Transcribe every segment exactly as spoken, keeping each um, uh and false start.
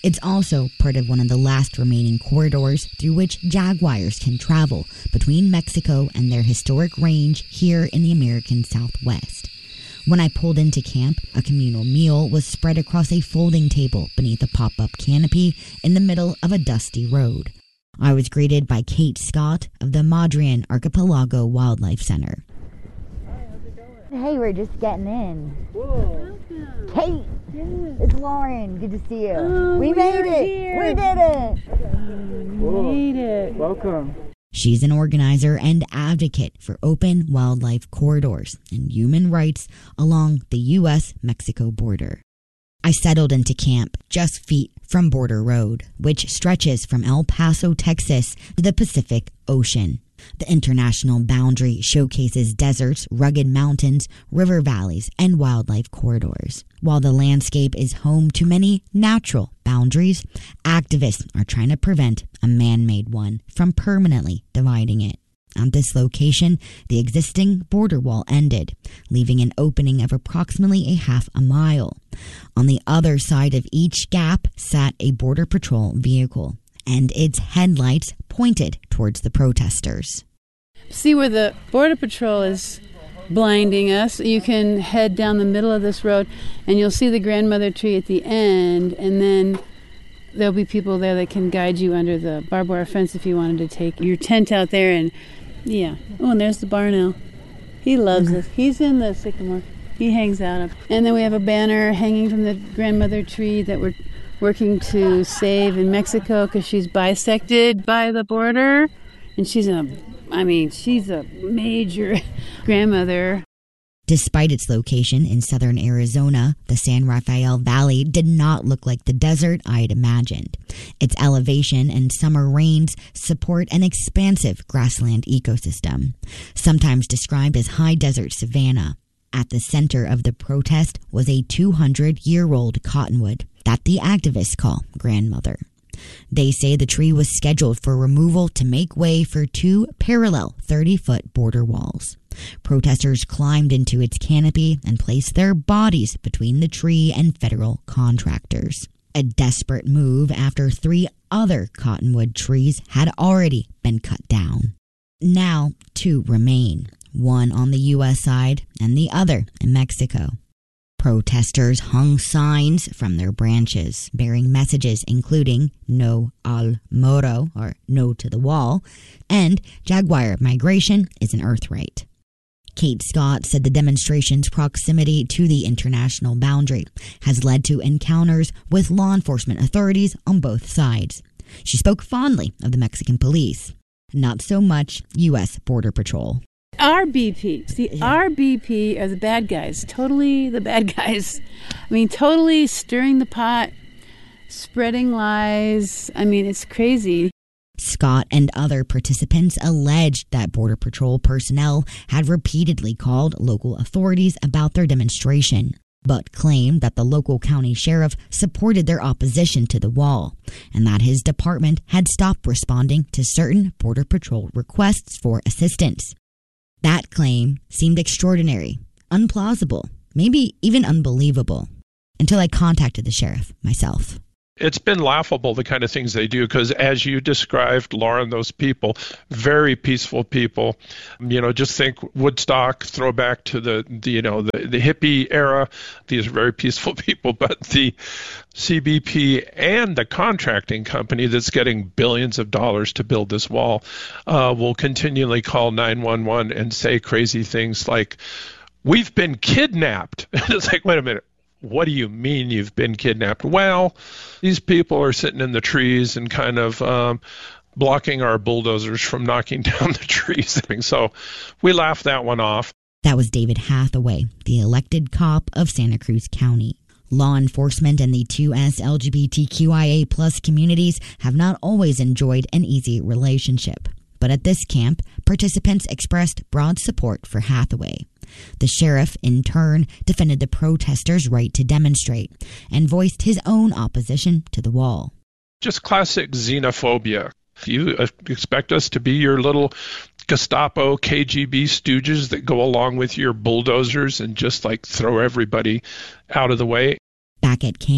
It's also part of one of the last remaining corridors through which jaguars can travel between Mexico and their historic range here in the American Southwest. When I pulled into camp, a communal meal was spread across a folding table beneath a pop-up canopy in the middle of a dusty road. I was greeted by Kate Scott of the Madrean Archipelago Wildlife Center. Hi, how's it going? Hey, we're just getting in. Whoa. Welcome. Kate, yes. It's Lauren. Good to see you. Oh, we, we made it. Here. We did it. We made it. Welcome. She's an organizer and advocate for open wildlife corridors and human rights along the U S Mexico border. I settled into camp just feet from Border Road, which stretches from El Paso, Texas to the Pacific Ocean. The international boundary showcases deserts, rugged mountains, river valleys, and wildlife corridors. While the landscape is home to many natural boundaries, activists are trying to prevent a man-made one from permanently dividing it. At this location, the existing border wall ended, leaving an opening of approximately a half a mile. On the other side of each gap sat a Border Patrol vehicle, and its headlights pointed towards the protesters. See where the Border Patrol is blinding us? You can head down the middle of this road, and you'll see the grandmother tree at the end, and then there'll be people there that can guide you under the barbed wire fence if you wanted to take your tent out there. And yeah. Oh, and there's the Barnell. He loves this. He's in the sycamore. He hangs out up. And then we have a banner hanging from the grandmother tree that we're working to save in Mexico because she's bisected by the border. And she's a, I mean, she's a major grandmother. Despite its location in southern Arizona, the San Rafael Valley did not look like the desert I'd imagined. Its elevation and summer rains support an expansive grassland ecosystem, sometimes described as high desert savanna. At the center of the protest was a two hundred year old cottonwood that the activists call grandmother. They say the tree was scheduled for removal to make way for two parallel thirty foot border walls. Protesters climbed into its canopy and placed their bodies between the tree and federal contractors. A desperate move after three other cottonwood trees had already been cut down. Now two remain, one on the U S side and the other in Mexico. Protesters hung signs from their branches bearing messages including "No al muro," or "No to the wall," and "Jaguar migration is an earth right." Kate Scott said the demonstration's proximity to the international boundary has led to encounters with law enforcement authorities on both sides. She spoke fondly of the Mexican police, not so much U S Border Patrol. R B P. See, yeah. R B P are the bad guys. Totally the bad guys. I mean, totally stirring the pot, spreading lies. I mean, it's crazy. Scott and other participants alleged that Border Patrol personnel had repeatedly called local authorities about their demonstration, but claimed that the local county sheriff supported their opposition to the wall, and that his department had stopped responding to certain Border Patrol requests for assistance. That claim seemed extraordinary, unplausible, maybe even unbelievable, until I contacted the sheriff myself. It's been laughable, the kind of things they do, because as you described, Lauren, those people, very peaceful people. You know, just think Woodstock, throwback to the, the you know, the, the hippie era. These are very peaceful people, but the C B P and the contracting company that's getting billions of dollars to build this wall uh, will continually call nine one one and say crazy things like, "We've been kidnapped." And it's like, wait a minute. What do you mean you've been kidnapped? Well, these people are sitting in the trees and kind of um, blocking our bulldozers from knocking down the trees. So we laughed that one off. That was David Hathaway, the elected cop of Santa Cruz County. Law enforcement and the two S L G B T Q I A plus communities have not always enjoyed an easy relationship. But at this camp, participants expressed broad support for Hathaway. The sheriff, in turn, defended the protesters' right to demonstrate and voiced his own opposition to the wall. Just classic xenophobia. You expect us to be your little Gestapo, K G B stooges that go along with your bulldozers and just like throw everybody out of the way? Back at camp,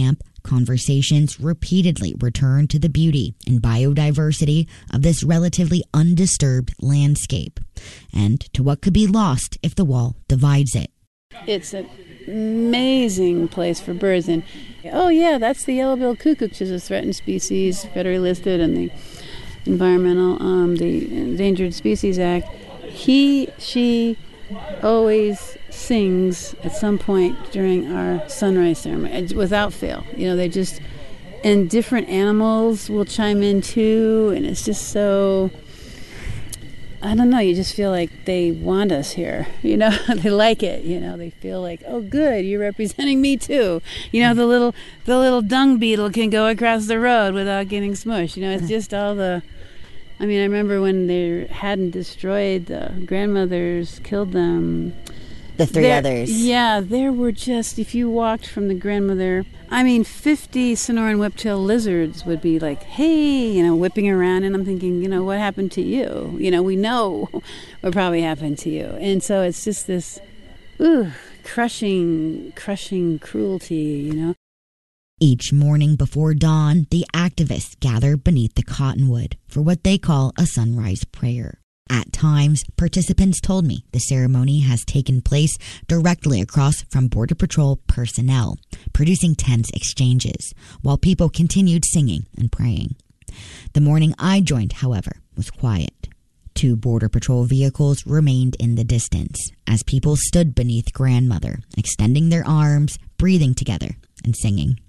conversations repeatedly return to the beauty and biodiversity of this relatively undisturbed landscape, and to what could be lost if the wall divides it. It's an amazing place for birds. And, oh yeah, that's the yellow-billed cuckoo, which is a threatened species, federally listed in the environmental, um, the Endangered Species Act. He, she always sings at some point during our sunrise ceremony, without fail. You know, they just, and different animals will chime in too, and it's just so, I don't know, you just feel like they want us here, you know, they like it, you know, they feel like, oh good, you're representing me too. You know, the little, the little dung beetle can go across the road without getting smushed, you know, it's just all the, I mean, I remember when they hadn't destroyed the grandmothers, killed them. The three there, others. Yeah, there were just, if you walked from the grandmother, I mean, fifty Sonoran whiptail lizards would be like, hey, you know, whipping around. And I'm thinking, you know, what happened to you? You know, we know what probably happened to you. And so it's just this, ooh, crushing, crushing cruelty, you know. Each morning before dawn, the activists gather beneath the cottonwood for what they call a sunrise prayer. At times, participants told me the ceremony has taken place directly across from Border Patrol personnel, producing tense exchanges, while people continued singing and praying. The morning I joined, however, was quiet. Two Border Patrol vehicles remained in the distance as people stood beneath grandmother, extending their arms, breathing together, and singing.